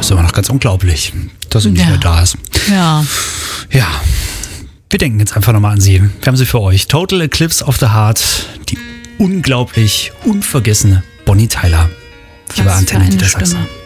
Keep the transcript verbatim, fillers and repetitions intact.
ist immer noch ganz unglaublich, dass sie nicht Ja. mehr da ist. Ja. Ja, wir denken jetzt einfach nochmal an sie. Wir haben sie für euch. Total Eclipse of the Heart, die unglaublich unvergessene Bonnie Tyler. Hier bei Was für Antenne eine Niedersachsen. Stimme.